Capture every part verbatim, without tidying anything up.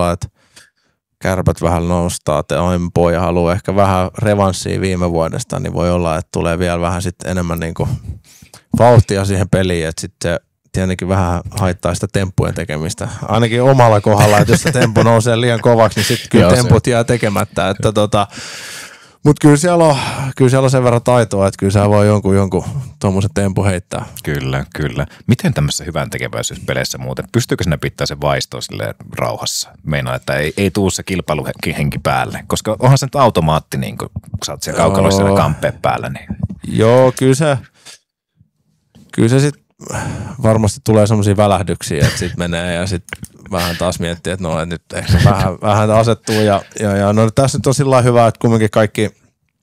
olla, että Kärpät vähän nostaa tempoa ja haluaa ehkä vähän revanssia viime vuodesta, niin voi olla, että tulee vielä vähän sitten enemmän niinku vauhtia siihen peliin, että sitten se tietenkin vähän haittaa sitä temppujen tekemistä. Ainakin omalla kohdalla, että jos se tempo nousee liian kovaksi, niin sitten kyllä Joo, temput jää tekemättä. Että tota, mutta kyllä siellä, on, kyllä siellä on sen verran taitoa, että kyllä siellä voi jonkun, jonkun tuommoisen tempu heittää. Kyllä, kyllä. Miten tämmöisessä hyvän tekeväisyyspeleissä muuten? Pystyykö sinne pitää se vaisto silleen rauhassa? Meinaa, että ei, ei tuu se kilpailuhenki päälle, koska onhan se nyt automaatti, niin kun sä oot siellä kaukalossa siellä kamppeen päällä. Niin. Joo, kyllä se, kyllä se sitten varmasti tulee semmoisia välähdyksiä, että sitten menee ja sitten vähän taas miettii, että no että nyt ehkä vähän, vähän asettuu ja, ja, ja no tässä nyt on sillä lailla hyvä, että kumminkin kaikki,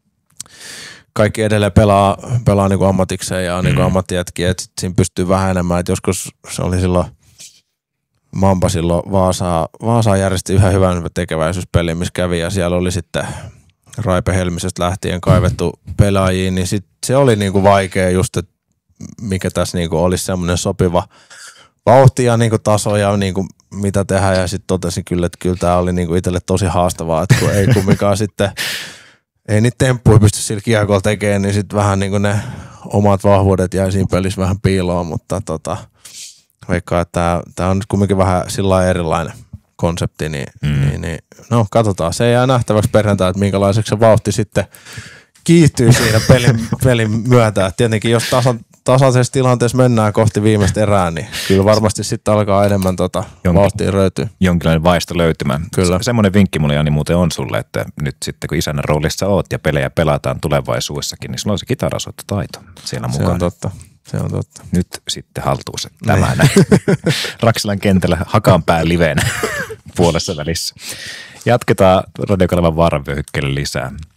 kaikki edelleen pelaa, pelaa niin kuin ammatikseen ja niin kuin mm. ammattijätkiä, että siinä pystyy vähän enemmän, että joskus se oli silloin Mamba silloin Vaasaa, Vaasaa järjesti yhä hyvän tekeväisyyspeli, missä kävi ja siellä oli sitten Raipe Helmisestä lähtien kaivettu pelaajiin, niin sit se oli niin kuin vaikea just, että mikä tässä niinku olisi semmoinen sopiva vauhti ja niinku taso ja niinku mitä tehdä. Ja sitten totesin kyllä, että kyllä tämä oli niinku itselle tosi haastavaa, että kun ei kumminkaan sitten, ei niitä temppuja pysty sillä kiekolla tekemään, niin sitten vähän niinku ne omat vahvuudet jäi siinä pelissä vähän piiloon, mutta tota, vaikka että tämä on nyt kumminkin vähän sillä erilainen konsepti, niin, mm. niin, niin no katsotaan. Se jää nähtäväksi perjantai, että minkälaiseksi se vauhti sitten kiihtyy siinä pelin, pelin myötä. Tietenkin jos tasan, tasaisessa tilanteessa mennään kohti viimeistä erää, niin kyllä varmasti sitten alkaa enemmän tota vauhtia röytyä. Jonkinlainen vaisto löytymään. Kyllä. Semmoinen vinkki mulla Jani muuten on sulle, että nyt sitten kun isännän roolissa oot ja pelejä pelataan tulevaisuudessakin, niin sulla on se kitarasoittotaito siellä mukana. Se on totta. Se on totta. Nyt sitten haltuu se tämä näin. Raksilan kentällä Hakanpää liveenä puolessa välissä. Jatketaan radiokanavan Vaaran vyöhykkeelle lisää.